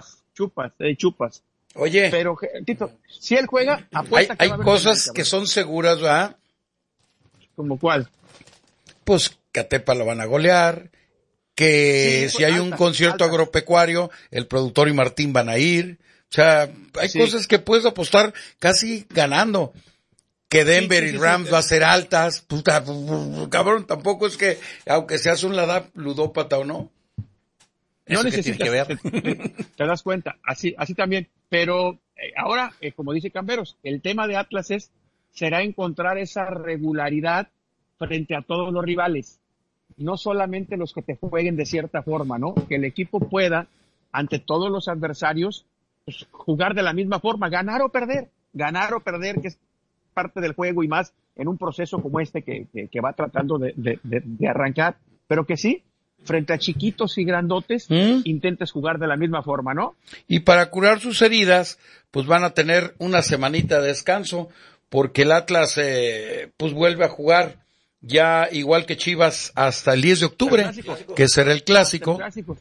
Chupas. Oye. Pero, Tito, si él juega, apuesta que hay va a haber cosas penal, que son seguras, ¿verdad? ¿Como cuál? Pues que a Tepa lo van a golear, que si hay un concierto agropecuario, el productor y Martín van a ir. O sea, hay cosas que puedes apostar casi ganando. Que Denver y Rams va a ser altas. Puta, cabrón, tampoco es que, aunque seas un ludópata o no. No necesitas, te das cuenta, así también. Pero ahora, como dice Camberos, el tema de Atlas será encontrar esa regularidad frente a todos los rivales. No solamente los que te jueguen de cierta forma, ¿no? Que el equipo pueda, ante todos los adversarios, pues, jugar de la misma forma, ganar o perder, que es parte del juego y más en un proceso como que va tratando de arrancar, pero que sí, frente a chiquitos y grandotes, intentes jugar de la misma forma, ¿no? Y para curar sus heridas, pues van a tener una semanita de descanso, porque el Atlas, pues vuelve a jugar ya igual que Chivas hasta el 10 de octubre, que será el clásico,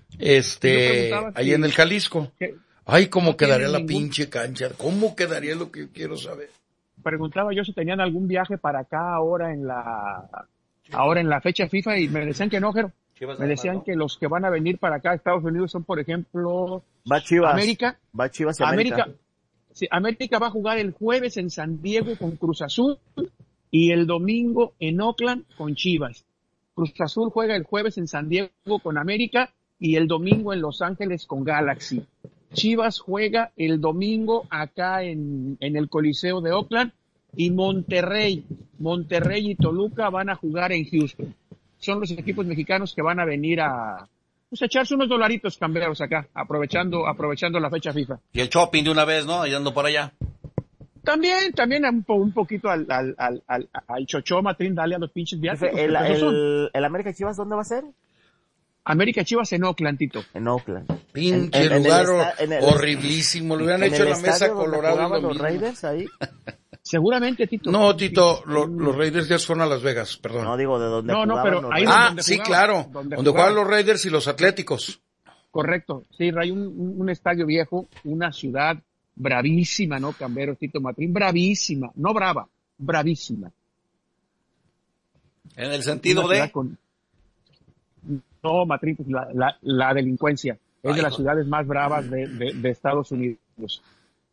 ahí en el Jalisco. Ay, ¿cómo quedaría la pinche cancha? ¿Cómo quedaría lo que yo quiero saber? Preguntaba yo si tenían algún viaje para acá ahora en la fecha FIFA y me decían que no, Jero. Me decían que los que van a venir para acá a Estados Unidos son, por ejemplo, América. Va Chivas y América. Sí, América va a jugar el jueves en San Diego con Cruz Azul y el domingo en Oakland con Chivas. Cruz Azul juega el jueves en San Diego con América y el domingo en Los Ángeles con Galaxy. Chivas juega el domingo acá en el Coliseo de Oakland y Monterrey y Toluca van a jugar en Houston. Son los equipos mexicanos que van a venir a echarse unos dolaritos camberos acá, aprovechando la fecha FIFA. Y el shopping de una vez, ¿no? Yendo por allá. También un poquito al chocho, Matrín, dale a los pinches viajes. ¿El América Chivas dónde va a ser? América Chivas en Oakland, Tito. En Oakland. Pinche lugar horriblísimo. Lo hubieran hecho en la mesa colorada. ¿Los Raiders ahí? Seguramente, Tito. No, Tito, los Raiders ya fueron a Las Vegas, perdón. No, digo, de donde No, jugaban pero los ahí Raiders. donde sí, jugaban, claro, donde donde jugaban jugaban. los Raiders y los Atléticos. Correcto. Sí, hay un estadio viejo, una ciudad bravísima, ¿no, Camberos, Tito Matrín? Bravísima, no brava, bravísima. En el sentido Una ciudad de... con- No, Matrín, pues la delincuencia. Es de las ciudades más bravas de Estados Unidos.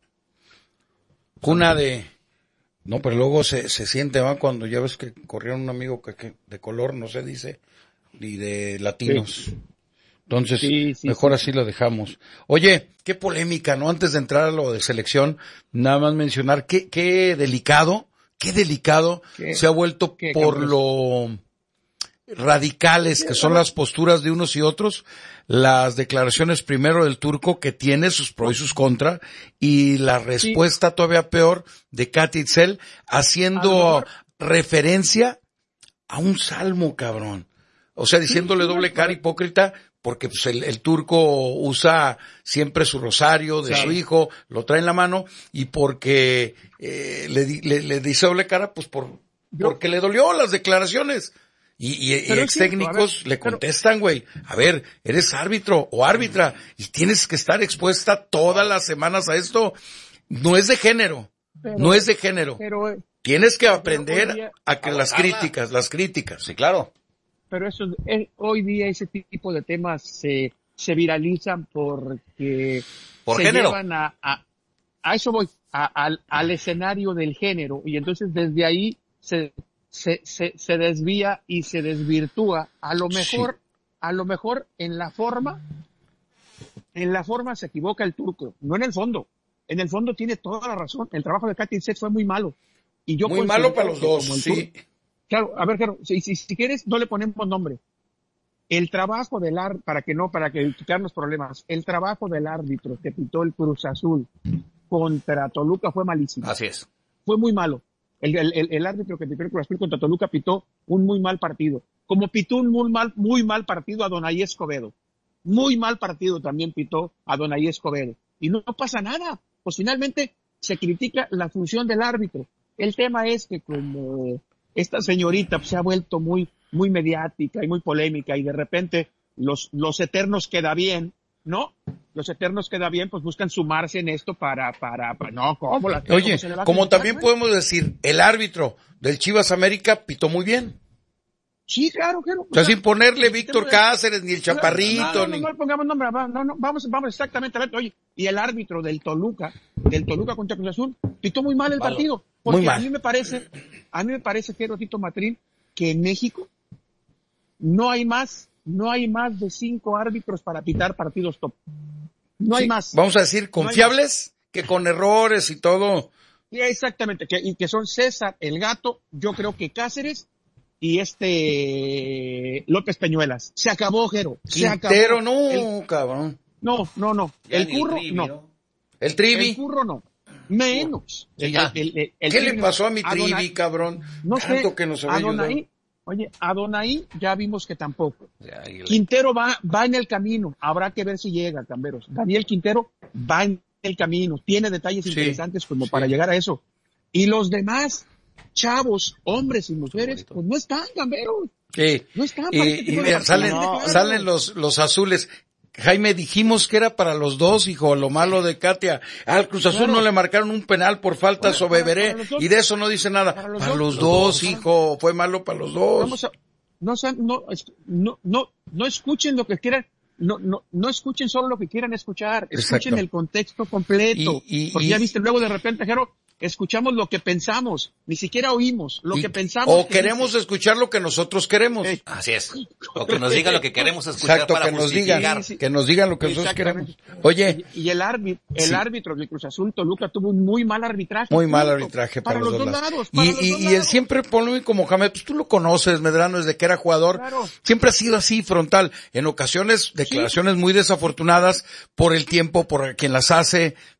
Cuna de... No, pero luego se siente, ¿va? Cuando ya ves que corrieron un amigo que de color, no se dice, ni de latinos. Entonces, Sí, mejor así lo dejamos. Oye, qué polémica, ¿no? Antes de entrar a lo de selección, nada más mencionar qué delicado ¿Qué? se ha vuelto ¿Qué, por Camperos? lo radicales que son las posturas de unos y otros, las declaraciones primero del turco que tiene sus pros y sus contra, y la respuesta todavía peor de Katy Itzel haciendo referencia a un salmo, cabrón. O sea, diciéndole doble cara hipócrita, porque pues el turco usa siempre su rosario de su hijo, lo trae en la mano, y porque le dice doble cara, pues porque le dolió las declaraciones. Y ex técnicos le contestan, güey, a ver, eres árbitro o árbitra y tienes que estar expuesta todas las semanas a esto. No es de género, Pero, Tienes que aprender hoy día- a que las críticas. Sí, claro. pero hoy día ese tipo de temas se viralizan porque Por se género. llevan a eso voy, al escenario del género, y entonces desde ahí se desvía y se desvirtúa. A lo mejor en la forma se equivoca el turco, no en el fondo. En el fondo tiene toda la razón. El trabajo de Katy Itzel fue muy malo. Y yo Muy considero malo para los que dos, como el sí. Claro, a ver, claro, si quieres, no le ponemos nombre. El trabajo del árbitro, para que quitarnos problemas, el trabajo del árbitro que pitó el Cruz Azul contra Toluca fue malísimo. Así es. Fue muy malo. El árbitro que pitó el Cruz Azul contra Toluca pitó un muy mal partido. Como pitó un muy mal partido a Donaí Escobedo. Muy mal partido también pitó a Donaí Escobedo. Y no pasa nada. Pues finalmente se critica la función del árbitro. El tema es que como esta señorita se ha vuelto muy mediática y muy polémica, y de repente los eternos queda bien, ¿no? Los eternos queda bien, pues buscan sumarse en esto para no, ¿cómo la Oye, se le va a como criticar, también güey? podemos decir, el árbitro del Chivas América pitó muy bien. Sí, claro. O sea, sin ponerle Víctor de- Cáceres, ni el Chaparrito, No, ni... no pongamos nombre, vamos exactamente a ver. Oye, y el árbitro del Toluca contra Cruz Azul, pitó muy mal el Malo. partido. Porque Muy mal. a mí me parece, Tito Matrín, que en México no hay más de 5 árbitros para pitar partidos top. No hay Sí, más. vamos a decir, No hay confiables, que con errores y todo. Sí, exactamente, y que son César, el Gato, yo creo que Cáceres y López Peñuelas. Se acabó, Jero. Se Quintero, acabó. no, cabrón. No. Ya El ni curro, Trivi, no. El Trivi. El curro, no. Menos. Sí, ya. El ¿Qué Trivi le no. pasó a mi Trivi, Adonai- cabrón? No sé. Tanto que nos había ayudado. A Donaí ya vimos que tampoco. Ya, y le- Quintero va en el camino. Habrá que ver si llega, Camberos. Daniel Quintero va en el camino. Tiene detalles interesantes como para llegar a eso. Y los demás chavos, hombres y mujeres, pues no están, Camberos. Sí. No están para este Y tipo de mira, partidos. salen los azules. Jaime, dijimos que era para los dos, hijo, lo malo de Katia. Al Cruz Azul Claro. no le marcaron un penal por falta sobre Beberé, para los dos. y de eso no dice nada. Para Para los los dos. dos, hijo, fue malo para los dos. Vamos a, no escuchen lo que quieran, no escuchen solo lo que quieran escuchar, escuchen Exacto. el contexto completo. Porque ya viste, luego de repente, Jero, escuchamos lo que pensamos, ni siquiera oímos lo que pensamos. O queremos escuchar lo que nosotros queremos. Así es. O que nos diga lo que queremos escuchar Exacto, para que nos justificar. digan, que nos digan lo que nosotros Exactamente. queremos. Oye, Y el árbitro del Cruz Azul Toluca tuvo un muy mal arbitraje. muy mal punto. arbitraje para los dos lados. lados. Y el siempre polémico Mohamed, pues tú lo conoces, Medrano, desde que era jugador, Claro. siempre ha sido así, frontal. En ocasiones, declaraciones muy desafortunadas por el tiempo, por quien las hace,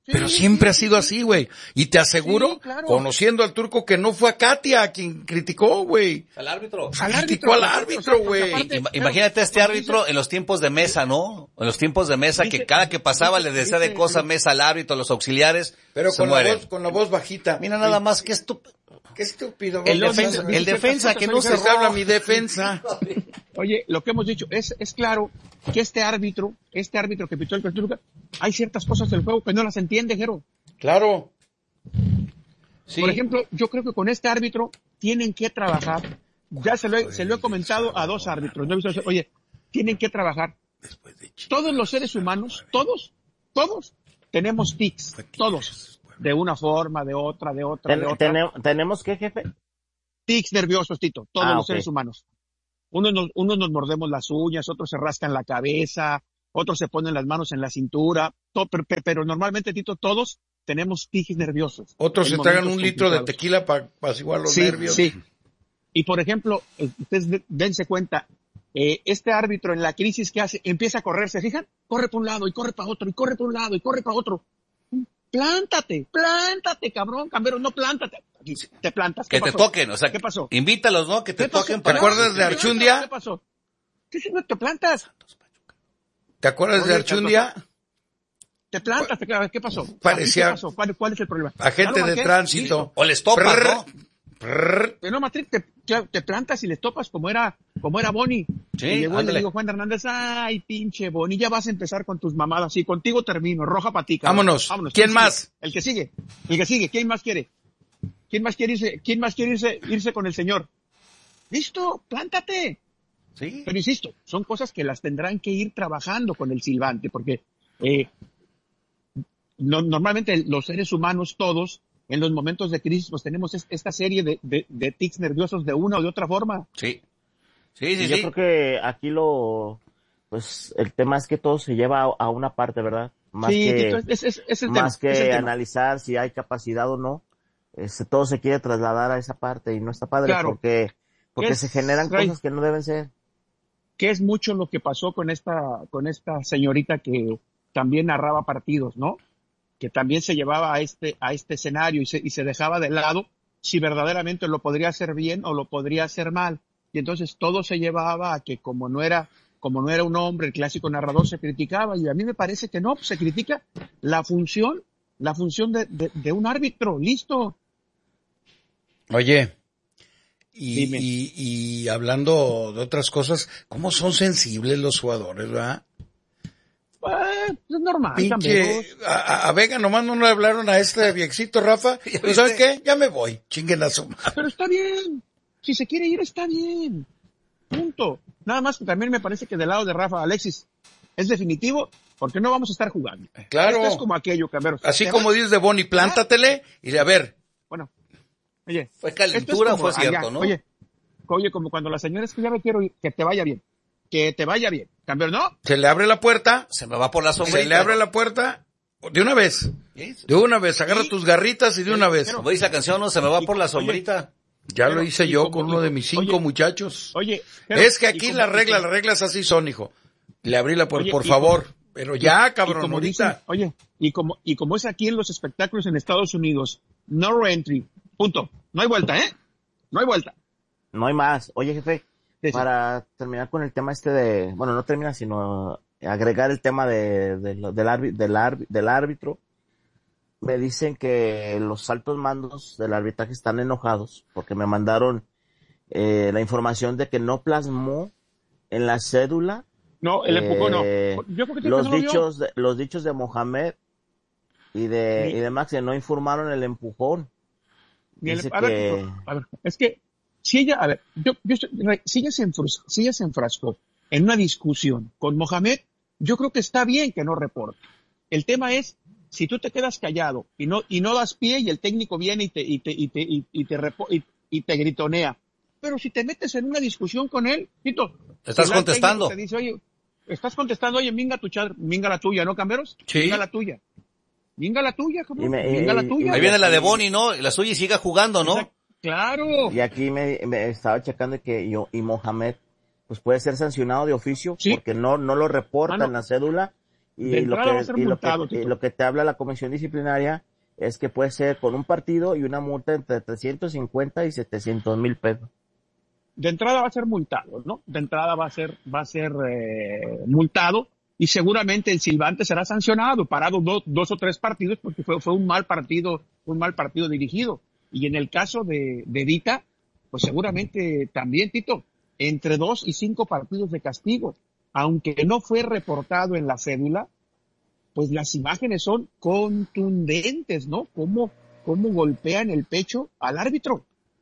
Pero siempre ha sido así, güey. Y te aseguro, Sí, claro. conociendo al Turco, que no fue a Katia a quien criticó, güey. Al árbitro. Criticó al árbitro, güey. Imagínate a este árbitro en los tiempos de Mesa, ¿no? En los tiempos de Mesa, que cada que pasaba le decía de cosa Mesa al árbitro, a los auxiliares, Pero se con mueren. con la voz bajita. Mira nada más, qué estúpido. Qué estúpido. El güey. defensa que no se Se habla mi defensa. Oye, lo que hemos dicho es claro que este árbitro que pitó el Toluca, hay ciertas cosas del juego que no las entiende, Jero. Claro. Sí. Por ejemplo, yo creo que con este árbitro tienen que trabajar. Ya se lo he comentado a dos árbitros. ¿No? Oye, tienen que trabajar. Todos los seres humanos, todos, tenemos tics. Todos. De una forma, de otra. ¿Tenemos qué, jefe? Tics nerviosos, Tito. Todos los ok. seres humanos. Unos nos mordemos las uñas, otros se rascan la cabeza, otros se ponen las manos en la cintura. Pero normalmente, Tito, todos tenemos tics nerviosos. Otros En se tragan momentos un litro de complicados. tequila para apaciguar los Sí, nervios. sí. Y por ejemplo, ustedes dense cuenta, este árbitro en la crisis que hace, empieza a correr, ¿se fijan? Corre para un lado y corre para otro, y corre para un lado y corre para otro. Plántate, cabrón, Cambero, no plántate. Te plantas. Que ¿Qué te pasó? toquen, o sea, ¿Qué pasó? invítalos, ¿no? Que te ¿Qué pasó? toquen ¿Te para... acuerdas de Archundia? ¿Qué pasó? ¿Qué si no te plantas? ¿Te acuerdas de Oye, Archundia? Te plantas, ¿qué pasó? Parecía- ¿Qué pasó? ¿Cuál es el problema? Agente Ya lo de marqué, tránsito. listo. O les topas, Prrr, ¿no? prrr. Pero no, Matrix, te plantas y les topas como era Boni. Sí, Y llegó y ándale. le dijo Juan Hernández, ay, pinche Boni, ya vas a empezar con tus mamadas. Y contigo termino, roja patica. Vámonos. ¿Quién más? El que sigue. ¿Quién más quiere? ¿Quién más quiere irse con el señor? Listo, plántate. Sí. Pero insisto, son cosas que las tendrán que ir trabajando con el silbante, porque normalmente los seres humanos todos, en los momentos de crisis, pues tenemos esta serie de tics nerviosos de una o de otra forma. Sí. Y yo creo que aquí pues el tema es que todo se lleva a una parte, ¿verdad? Más Sí, que, Tito, es el tema. más es el que tema. analizar si hay capacidad o no, todo se quiere trasladar a esa parte y no está padre Claro. porque Es- se generan Ray, cosas que no deben ser. que es mucho lo que pasó con esta señorita que también narraba partidos, ¿no? Que también se llevaba a este escenario y se dejaba de lado si verdaderamente lo podría hacer bien o lo podría hacer mal. Y entonces todo se llevaba a que como no era un hombre, el clásico narrador se criticaba, y a mí me parece que no, pues se critica la función de un árbitro, listo. Oye, Dime. y hablando de otras cosas, ¿cómo son sensibles los jugadores, verdad? Es normal, Pinche, Camberos. a Vega nomás no le hablaron a este viejito, Rafa. ¿Ya ¿Pues sabes viste? qué? Ya me voy. Chinguen a su madre. Pero está bien. Si se quiere ir, está bien. Punto. Nada más que también me parece que del lado de Rafa, Alexis, es definitivo, porque no vamos a estar jugando. Claro. Esto es como aquello, Camberos. Así ¿Te como vas? dices de Bonnie, plántatele y a ver. Bueno, oye. Fue esto es calentura, como fue cierto, allá. ¿no? Oye, como cuando la señora es que ya me quiero ir, que te vaya bien. Que te vaya bien. Camberos, ¿no? Se le abre la puerta, Se me va por la sombrita. se le abre la puerta, de una vez. De una vez, agarra tus garritas y de una vez. Como dice la canción, no, se me va por la sombrita. Ya lo pero, hice y yo como- con uno de mis 5 oye, muchachos. Oye. pero- Es que y aquí como- las reglas así son, hijo. Le abrí la puerta, Oye, por y favor. Pero ya, Y cabrón, como ahorita. dicen, oye, y como es aquí en los espectáculos en Estados Unidos, no reentry, punto. No hay vuelta, ¿eh? No hay vuelta. No hay más. Oye, jefe, Sí, sí. para terminar con el tema bueno, no termina, sino agregar el tema del árbitro, me dicen que los altos mandos del arbitraje están enojados porque me mandaron la información de que no plasmó en la cédula No, el empujón no. Yo creo que los no lo vio. los dichos de Mohamed y de Max, que no informaron el empujón. Ni el- Dice a ver, que a ver, es que si ella, a ver, si ella se enfrascó en una discusión con Mohamed, yo creo que está bien que no reporte. El tema es si tú te quedas callado y no das pie y el técnico viene y te gritonea. Pero si te metes en una discusión con él, Tito, Estás si el contestando. técnico te dice, oye, estás contestando, oye, minga la tuya, ¿no, Camberos? Sí. Minga la tuya. Minga la tuya, cabrón. Y me- Minga la y- tuya. Ahí viene la de Bonnie, ¿no? Y la suya y siga jugando, ¿no? Exacto. Claro. Y aquí me estaba checando que Mohamed pues puede ser sancionado de oficio Sí. porque no lo reporta Ah, no. en la cédula De entrada va a ser multado, y Tito. lo que te habla la comisión disciplinaria es que puede ser con un partido y una multa entre 350 y 700,000 pesos. De entrada va a ser multado, ¿no? De entrada va a ser multado y seguramente el silbante será sancionado, parado dos o tres partidos porque fue un mal partido dirigido. Y en el caso de Dita, pues seguramente también, Tito, entre 2 y 5 partidos de castigo. Aunque no fue reportado en la cédula, pues las imágenes son contundentes, ¿no? Cómo golpean el pecho al árbitro.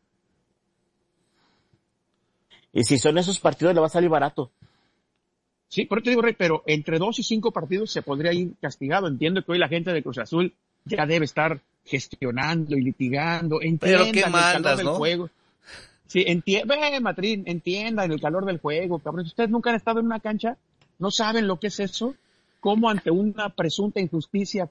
Y si son esos partidos le va a salir barato. Sí, por eso te digo, Rey, pero entre 2 y 5 partidos se podría ir castigado. Entiendo que hoy la gente de Cruz Azul ya debe estar gestionando y litigando. Pero qué Entiendan el mandas, calor del ¿no? juego. Sí, Matrín, entiendan el calor del juego, cabrón. Si ustedes nunca han estado en una cancha, no saben lo que es eso, cómo ante una presunta injusticia